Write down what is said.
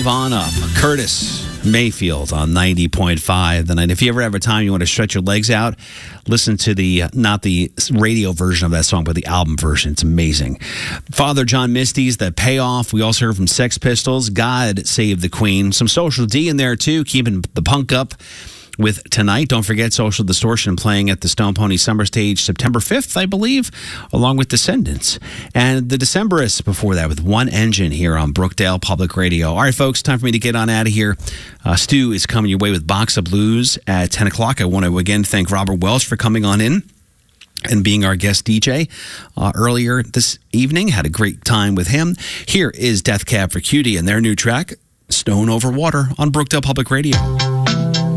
move on up. Curtis Mayfield on 90.5 the night. If you ever have a time you want to stretch your legs out, listen to not the radio version of that song, but the album version. It's amazing. Father John Misty's The Payoff. We also heard from Sex Pistols, God Save the Queen. Some Social D in there too, keeping the punk up with tonight. Don't forget Social Distortion playing at the Stone Pony Summer Stage September 5th, I believe, along with Descendants. And the Decemberists before that with One Engine here on Brookdale Public Radio. All right, folks, time for me to get on out of here. Stu is coming your way with Box of Blues at 10 o'clock. I want to again thank Robert Welsh for coming on in and being our guest DJ earlier this evening. Had a great time with him. Here is Death Cab for Cutie and their new track, Stone Over Water, on Brookdale Public Radio.